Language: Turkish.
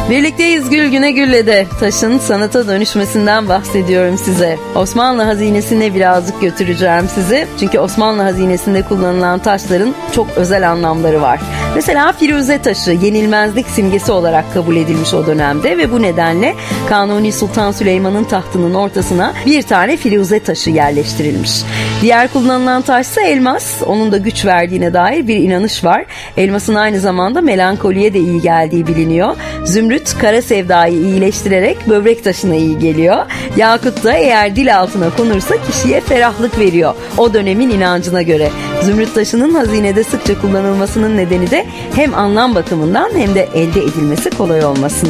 Birlikteyiz Gül Güne Gül'le de taşın sanata dönüşmesinden bahsediyorum size. Osmanlı hazinesine birazcık götüreceğim sizi. Çünkü Osmanlı hazinesinde kullanılan taşların çok özel anlamları var. Mesela firuze taşı yenilmezlik simgesi olarak kabul edilmiş o dönemde ve bu nedenle Kanuni Sultan Süleyman'ın tahtının ortasına bir tane firuze taşı yerleştirilmiş. Diğer kullanılan taşsa elmas. Onun da güç verdiğine dair bir inanış var. Elmasın aynı zamanda melankoliye de iyi geldiği biliniyor. Zümrüt kara sevdayı iyileştirerek böbrek taşına iyi geliyor. Yakut da eğer dil altına konursa kişiye ferahlık veriyor. O dönemin inancına göre. Zümrüt taşının hazinede sıkça kullanılmasının nedeni de hem anlam bakımından hem de elde edilmesi kolay olmasından.